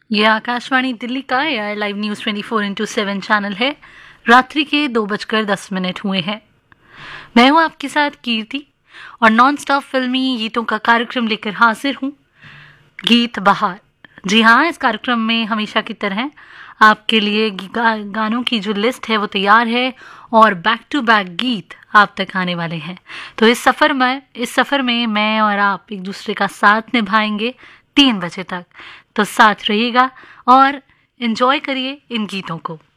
ये आकाशवाणी दिल्ली का AR live news 24/7 channel है। रात्रि के 2:10 हुए हैं। मैं हूं आपके साथ कीर्ति और नॉन स्टॉप फिल्मी गीतों का कार्यक्रम लेकर हाजिर हूं, गीत बहार। जी हाँ, इस कार्यक्रम में हमेशा की तरह आपके लिए गानों की जो लिस्ट है वो तैयार है और बैक टू बैक गीत आप तक आने वाले हैं। तो इस सफ़र में मैं और आप एक दूसरे का साथ निभाएंगे 3 बजे तक। तो साथ रहिएगा और एंजॉय करिए इन गीतों को।